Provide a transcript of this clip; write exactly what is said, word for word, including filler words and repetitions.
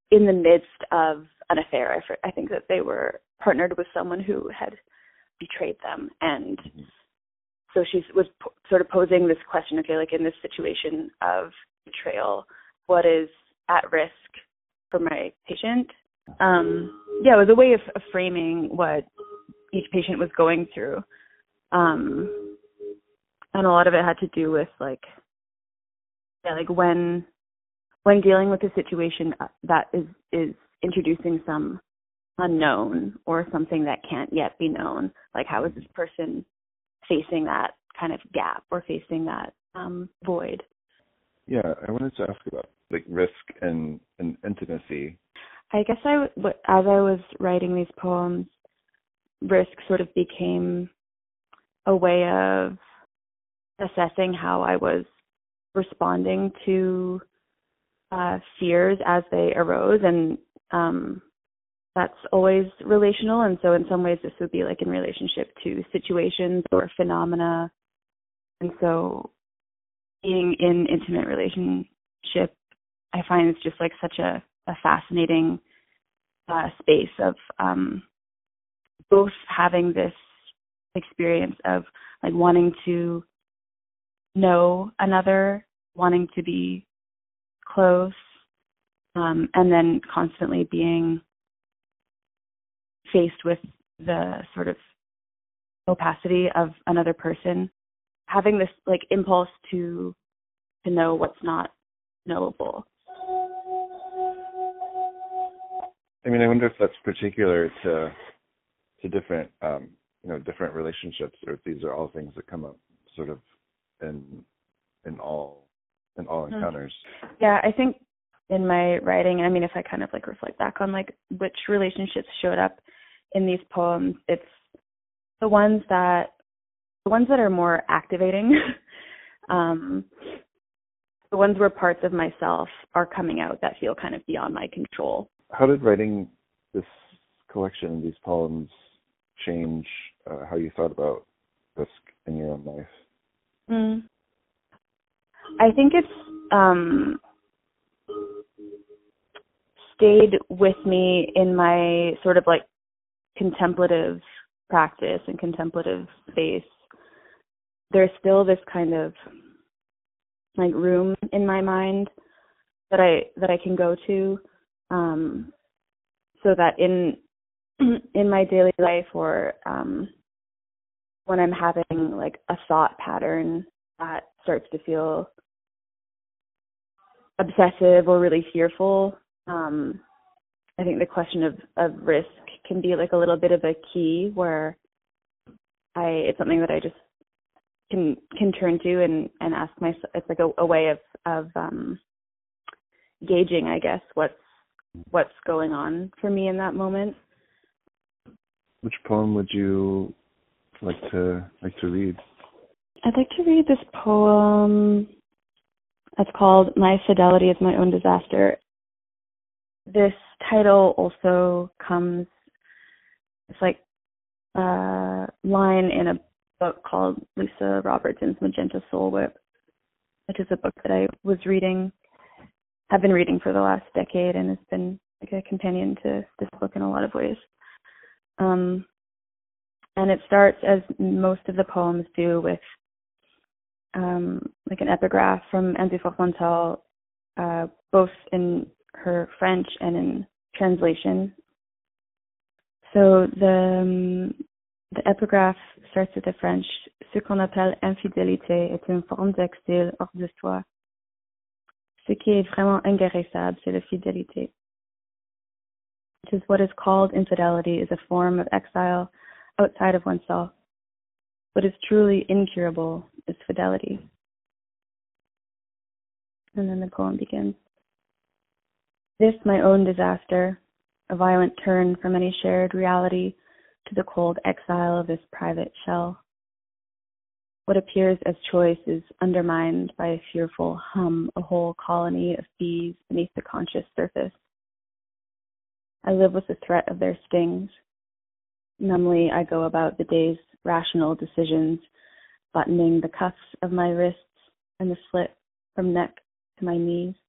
in the midst of an affair. I, fr- I think that they were partnered with someone who had betrayed them. And so she was po- sort of posing this question, okay, like in this situation of betrayal, what is at risk for my patient? Um, yeah, it was a way of, of framing what each patient was going through. Um, and a lot of it had to do with like, yeah, like when, when dealing with a situation that is, is introducing some unknown or something that can't yet be known, like how is this person facing that kind of gap or facing that um, void? Yeah, I wanted to ask about like risk and, and intimacy. I guess I, as I was writing these poems, risk sort of became a way of assessing how I was responding to uh, fears as they arose, and um, that's always relational. And so in some ways this would be like in relationship to situations or phenomena. And so being in intimate relationship, I find it's just like such a, a fascinating uh, space of um, both having this experience of like wanting to know another, wanting to be close, um, and then constantly being faced with the sort of opacity of another person, having this like impulse to to know what's not knowable. I mean, I wonder if that's particular to to different, um, you know, different relationships, or if these are all things that come up sort of in in all in all encounters. Yeah, I think in my writing, I mean, if I kind of like reflect back on like which relationships showed up in these poems, it's the ones that the ones that are more activating. um, the ones where parts of myself are coming out that feel kind of beyond my control. How did writing this collection, these poems, change uh, how you thought about risk in your own life? Mm. I think it's um, stayed with me in my sort of like contemplative practice and contemplative space. There's still this kind of like room in my mind that I that I can go to, um, so that in in my daily life or um, when I'm having like a thought pattern that starts to feel obsessive or really fearful, um, I think the question of, of risk can be like a little bit of a key where I it's something that I just can can turn to and, and ask myself. It's like a, a way of of um, gauging, I guess, what's what's going on for me in that moment. Which poem would you like to like to read? I'd like to read this poem. It's called "My Fidelity is My Own Disaster." This title also comes, it's like a line in a book called Lisa Robertson's Magenta Soul Whip, which is a book that I was reading, have been reading for the last decade, and has been like a companion to this book in a lot of ways. Um, and it starts, as most of the poems do, with um, like an epigraph from Anne Formental, uh, both in her French and in translation. So the um, the epigraph starts with the French. Ce qu'on appelle infidélité est une forme d'exil hors de soi. Ce qui est vraiment inguérissable, c'est la fidélité. Which is what is called infidelity is a form of exile outside of oneself. What is truly incurable is fidelity. And then the poem begins. This my own disaster, a violent turn from any shared reality to the cold exile of this private shell. What appears as choice is undermined by a fearful hum, a whole colony of bees beneath the conscious surface. I live with the threat of their stings. Numbly, I go about the day's rational decisions, buttoning the cuffs of my wrists and the slit from neck to my knees.